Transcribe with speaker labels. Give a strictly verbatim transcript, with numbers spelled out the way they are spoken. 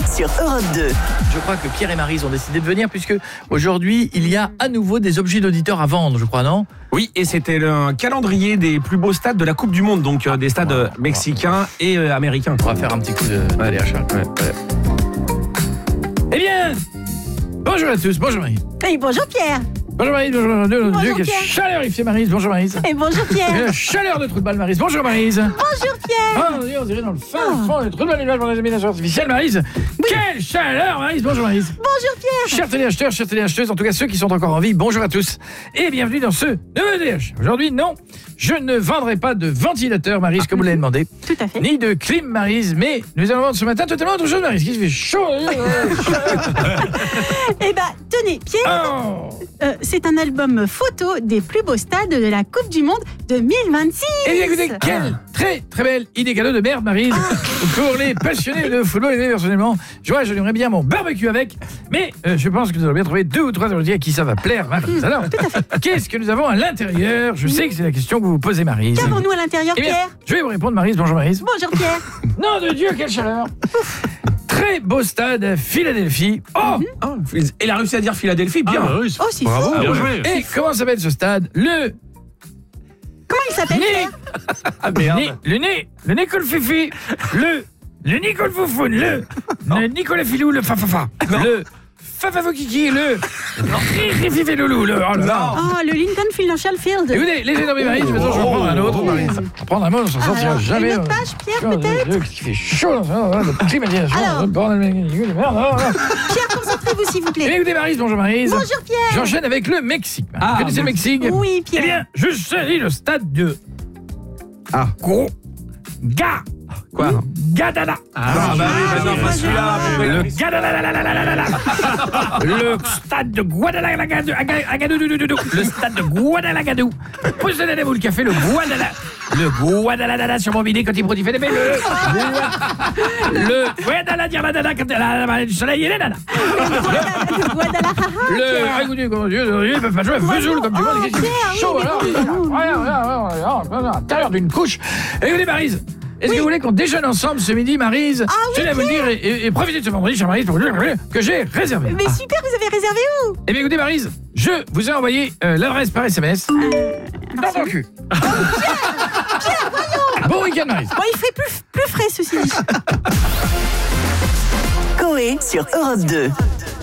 Speaker 1: sur Europe deux.
Speaker 2: Je crois que Pierre et Maryse ont décidé de venir puisque aujourd'hui, il y a à nouveau des objets d'auditeurs à vendre, je crois, non ?
Speaker 3: Oui, et c'était le calendrier des plus beaux stades de la Coupe du Monde, donc euh, des stades euh, mexicains et euh, américains.
Speaker 2: On va faire un petit coup de
Speaker 3: Ouais.
Speaker 2: Allez, achat.
Speaker 3: Ouais, ouais.
Speaker 2: Eh bien, bonjour à tous, bonjour Maryse.
Speaker 4: Et bonjour Pierre.
Speaker 2: Bonjour Maryse, bonjour Dieu,
Speaker 4: Bonjour,
Speaker 2: Dieu, quelle
Speaker 4: Pierre.
Speaker 2: chaleur il fait Maryse, bonjour Maryse.
Speaker 4: Et bonjour Pierre.
Speaker 2: Quelle chaleur de trou de balle Maryse, bonjour Maryse.
Speaker 4: Bonjour Pierre.
Speaker 2: Ah, on dirait dans le fin fond, le trou de balle du pour les éliminations artificielles Maryse. Quelle chaleur Maryse, bonjour Maryse.
Speaker 4: Bonjour Pierre.
Speaker 2: Chers téléacheteurs, chers téléacheteuses, en tout cas ceux qui sont encore en vie, bonjour à tous et bienvenue dans ce nouveau D H. Aujourd'hui, non, je ne vendrai pas de ventilateur, Maryse, comme vous l'avez demandé,
Speaker 4: Tout à fait.
Speaker 2: ni de clim, Maryse, mais nous allons vendre ce matin totalement autre chose, Maryse, qui se fait chaud.
Speaker 4: Eh ben, tenez Pierre,
Speaker 2: Oh.
Speaker 4: euh, c'est un album photo des plus beaux stades de la Coupe du Monde deux mille vingt-six.
Speaker 2: Eh bien, écoutez, quelle très très belle idée cadeau de merde, Maryse, pour les passionnés de football. Et personnellement, je vois, je aimerais bien mon barbecue avec, mais euh, je pense que nous allons bien trouver deux ou trois invités à qui ça va plaire, Maryse. Alors, qu'est-ce que nous avons à l'intérieur ? Je sais que c'est la question que vous vous posez, Maryse.
Speaker 4: Qu'avons-nous à l'intérieur
Speaker 2: Eh bien,
Speaker 4: Pierre?
Speaker 2: je vais vous répondre, Maryse. Bonjour, Maryse.
Speaker 4: Bonjour Pierre.
Speaker 2: Nom de Dieu, quelle chaleur. Très beau stade à Philadelphie. Oh,
Speaker 3: Ah, il a réussi à dire Philadelphie, bien.
Speaker 5: Ah, oui,
Speaker 4: Oh, c'est
Speaker 3: Bravo.
Speaker 4: fou.
Speaker 5: bien joué.
Speaker 2: et comment s'appelle ce stade ? Le
Speaker 4: Comment il s'appelle
Speaker 2: nez.
Speaker 4: Pierre?
Speaker 3: Ah,
Speaker 2: Nez,
Speaker 3: merde.
Speaker 2: le nez, le Nicole Fifi, le, le Nicole Foufoune, le, le Nicolas Filou, le Fafafa, le Fafafo Kiki, le Rififi Loulou, le, oh là là.
Speaker 4: Oh, le Lincoln Financial Field.
Speaker 2: Écoutez, laissez tomber Maryse, de toute façon, je vais prendre un autre, Maryse. Je vais prendre un mot, on s'en sortira
Speaker 4: Alors,
Speaker 2: jamais.
Speaker 4: une
Speaker 2: euh,
Speaker 4: autre page, Pierre,
Speaker 2: oh,
Speaker 4: peut-être?
Speaker 2: Dieu, qu'est-ce qui fait chaud dans ça, le climatisation,
Speaker 4: Alors.
Speaker 2: le bordel, de merde, oh, oh.
Speaker 4: Pierre, concentrez-vous s'il vous
Speaker 2: Eh bien,
Speaker 4: plaît.
Speaker 2: écoutez Maryse, bonjour Maryse.
Speaker 4: Bonjour Pierre.
Speaker 2: J'enchaîne avec le Mexique.
Speaker 3: Ah,
Speaker 2: Vous connaissez le Mexique ?
Speaker 4: Oui
Speaker 2: Eh
Speaker 4: Pierre.
Speaker 2: bien, je saisis le stade de
Speaker 3: Ah.
Speaker 2: Gros Ga
Speaker 3: Quoi
Speaker 2: Gadada.
Speaker 3: Ah, bah oui, maintenant, pas celui-là.
Speaker 2: Le Gadada. Le stade de Guadalajara. Le stade de Guadalajara. Possédez vous le café, le Guadalajara. Le Guadalajara sur mon bidet quand il produit des le le Guadalajara quand le soleil il est là.
Speaker 4: Guadalajara.
Speaker 2: Le ah, écoutez, comment Dieu, ils peuvent pas jouer à Vesoul comme du monde, qu'est-ce qu'il
Speaker 4: Pierre,
Speaker 2: fait chaud
Speaker 4: oui,
Speaker 2: alors.
Speaker 4: mais oui.
Speaker 2: Regarde, regarde, regarde, regarde, à l'intérieur d'une couche. Écoutez Maryse, est-ce que vous voulez qu'on déjeune ensemble ce midi, Maryse?
Speaker 4: Ah oui,
Speaker 2: Je tenais à vous le dire et, et, et profitez de ce vendredi, chère Maryse, pour vous dire que j'ai réservé.
Speaker 4: Mais super, vous avez réservé où?
Speaker 2: Eh bien écoutez Maryse, je vous ai envoyé euh, l'adresse par S M S dans ton cul.
Speaker 4: Pierre, voyons.
Speaker 2: Bon week-end Maryse.
Speaker 4: Bon, il fait plus, plus frais ceci dit.
Speaker 1: Coé sur Europe deux.